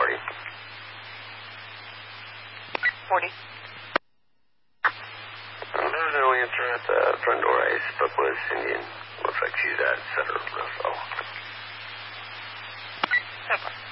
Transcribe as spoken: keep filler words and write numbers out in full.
forty. forty. There's no answer at the front door. I spoke with Cindy and looks like she's at Center Roseville. Super.